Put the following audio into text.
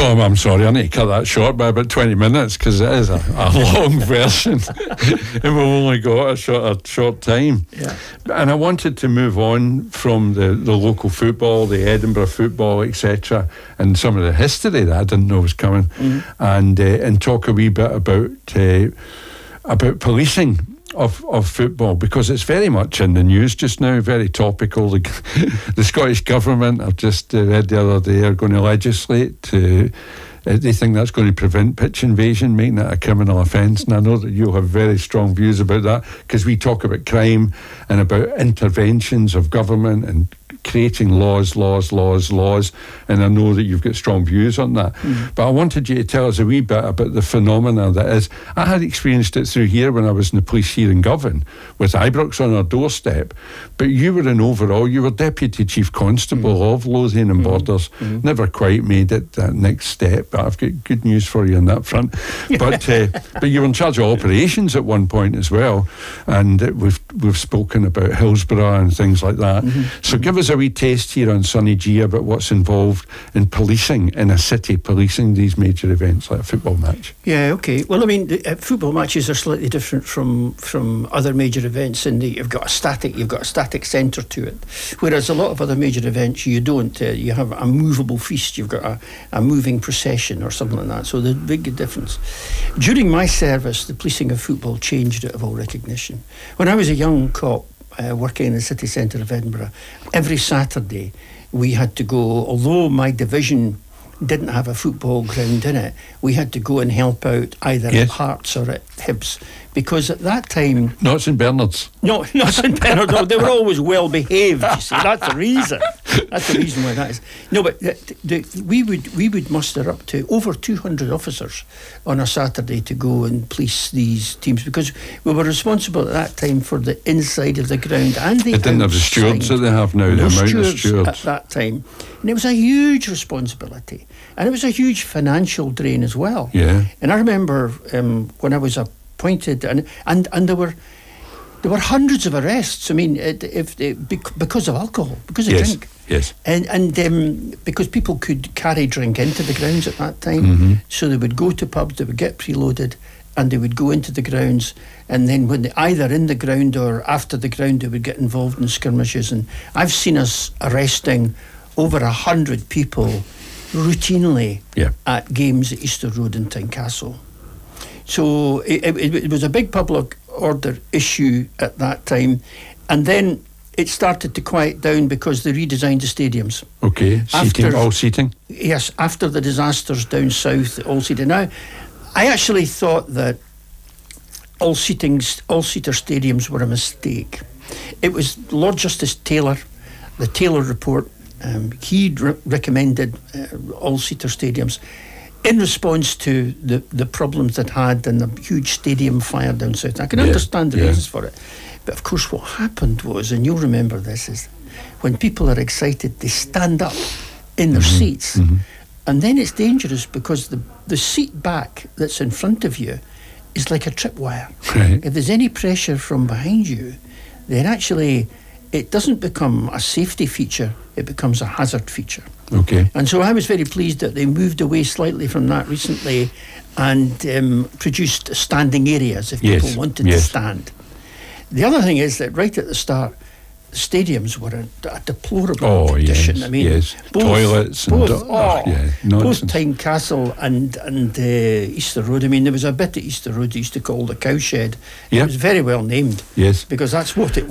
Tom, I'm sorry, I need to cut that short by about 20 minutes because it is a long version and we've only got a short time. Yeah. And I wanted to move on from the local football, the Edinburgh football, etc., and some of the history that I didn't know was coming, and talk a wee bit about policing of football, because it's very much in the news just now, very topical. The Scottish Government, I've just read the other day, are going to legislate to they think that's going to prevent pitch invasion, making it a criminal offence. And I know that you'll have very strong views about that, because we talk about crime and about interventions of government and creating laws, and I know that you've got strong views on that. But I wanted you to tell us a wee bit about the phenomena that is. I had experienced it through here when I was in the police here in Govan, with Ibrox on our doorstep, but you were you were Deputy Chief Constable of Lothian and Borders, never quite made it that next step, but I've got good news for you on that front. But you were in charge of operations at one point as well, and we've spoken about Hillsborough and things like that. So give us a wee taste here on Sunny G about what's involved in policing in a city, policing these major events like a football match. Yeah, okay. Well, I mean, football matches are slightly different from other major events in that you've got a static centre to it, whereas a lot of other major events you don't. You have a movable feast, you've got a moving procession or something like that. So there's a big difference. During my service, the policing of football changed out of all recognition. When I was a young cop, working in the city centre of Edinburgh, every Saturday we had to go, although my division didn't have a football ground in it, we had to go and help out either at Hearts or at Hibs, because at that time... Not St Bernard's. No, not St Bernard's. No, they were always well behaved, you see. That's the reason. That's the reason why that is. No, but we would muster up to over 200 officers on a Saturday to go and police these teams, because we were responsible at that time for the inside of the ground and the outside. They didn't have the stewards that they have now, the amount of stewards at that time. And it was a huge responsibility. And it was a huge financial drain as well. Yeah. And I remember when I was appointed, and there were hundreds of arrests. I mean, because of alcohol, because of drink. Yes. And because people could carry drink into the grounds at that time, so they would go to pubs, they would get preloaded, and they would go into the grounds, and then when they either in the ground or after the ground, they would get involved in skirmishes. And I've seen us arresting over 100 people routinely at games at Easter Road and Tynecastle. So it was a big public order issue at that time, and then it started to quiet down because they redesigned the stadiums. Okay, all seating? Yes, after the disasters down south, all seating. Now, I actually thought that all-seater stadiums were a mistake. It was Lord Justice Taylor, the Taylor report, he recommended all-seater stadiums in response to the problems that had and the huge stadium fire down south. I can understand the reasons for it. But of course what happened was, and you'll remember this, is when people are excited, they stand up in their seats. And then it's dangerous because the seat back that's in front of you is like a tripwire. Right. If there's any pressure from behind you, then actually it doesn't become a safety feature, it becomes a hazard feature. Okay. And so I was very pleased that they moved away slightly from that recently and produced standing areas if people wanted to stand. The other thing is that right at the start, stadiums were a deplorable condition. I mean, both toilets and both Tynecastle and Easter Road. I mean, there was a bit at Easter Road they used to call the Cowshed. It was very well named, because that's what it was.